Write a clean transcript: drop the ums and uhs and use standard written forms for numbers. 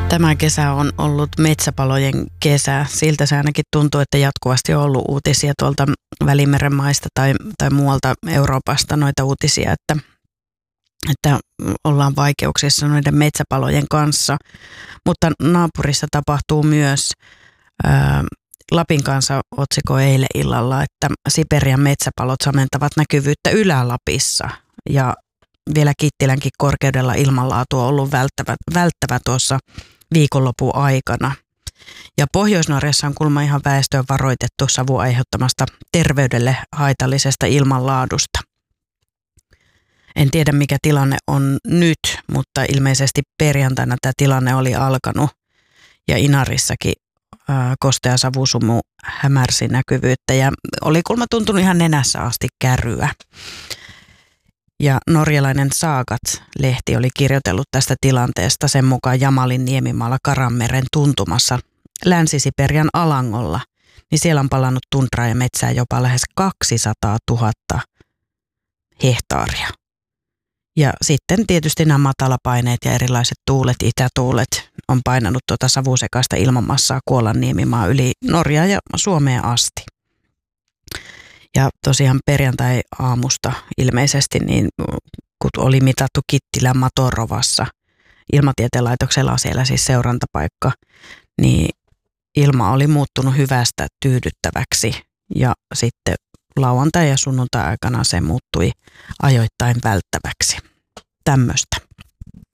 Tämä kesä on ollut metsäpalojen kesä. Siltä se ainakin tuntuu, että jatkuvasti on ollut uutisia tuolta Välimeren maista tai muualta Euroopasta noita uutisia, että ollaan vaikeuksissa noiden metsäpalojen kanssa. Mutta naapurissa tapahtuu myös, Lapin kanssa otsikoi eilen illalla, että Siperian metsäpalot samentavat näkyvyyttä Ylä-Lapissa ja vielä Kittilänkin korkeudella ilmanlaatu on ollut välttävä tuossa viikonlopun aikana. Ja Pohjois-Norjassa on kuulemma ihan väestöön varoitettu savun aiheuttamasta terveydelle haitallisesta ilmanlaadusta. En tiedä mikä tilanne on nyt, mutta ilmeisesti perjantaina tämä tilanne oli alkanut ja Inarissakin kostea savusumu hämärsi näkyvyyttä ja oli kuulemma tuntunut ihan nenässä asti käryä. Ja norjalainen Saagat-lehti oli kirjoitellut tästä tilanteesta sen mukaan Jamalin niemimaalla Karanmeren tuntumassa Länsi-Siperian Alangolla, niin siellä on palannut tundraa ja metsää jopa lähes 200 000 hehtaaria. Ja sitten tietysti nämä matalapaineet ja erilaiset tuulet, itätuulet on painanut tuota savusekaista ilmanmassaa Kuolan niemimaa yli Norjaa ja Suomeen asti. Ja tosiaan perjantai-aamusta ilmeisesti, niin kun oli mitattu Kittilän Matorovassa, Ilmatieteen laitoksella on siellä siis seurantapaikka, niin ilma oli muuttunut hyvästä tyydyttäväksi ja sitten lauantai- ja sunnuntai-aikana se muuttui ajoittain välttäväksi. Tämmöistä.